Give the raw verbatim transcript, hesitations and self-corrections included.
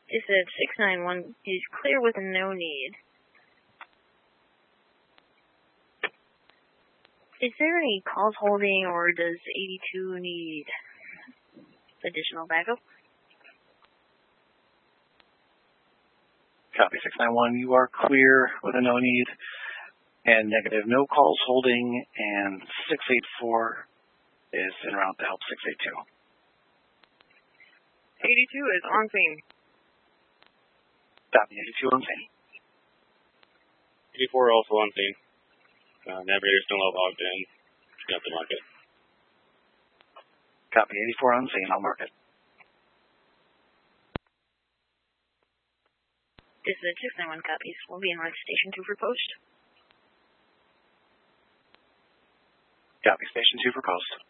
Is that six nine one is clear with no need. Is there any calls holding, or does eighty-two need additional backup? Copy six nine one, you are clear with a no need. And negative, no calls holding, and six eight four is en route to help six eight two. eighty-two is on scene. Copy, eighty-two on scene. eighty-four also on scene. Uh, navigator still not logged in. Just got the market. Copy, eighty-four on scene, I'll mark it. This is six nine one copies. We'll be in line station two for post. Copy, station two for post.